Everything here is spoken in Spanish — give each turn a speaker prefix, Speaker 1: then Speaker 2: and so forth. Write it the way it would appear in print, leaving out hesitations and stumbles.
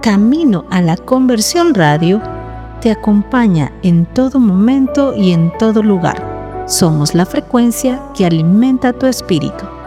Speaker 1: Camino a la Conversión Radio te acompaña en todo momento y en todo lugar. Somos la frecuencia que alimenta tu espíritu.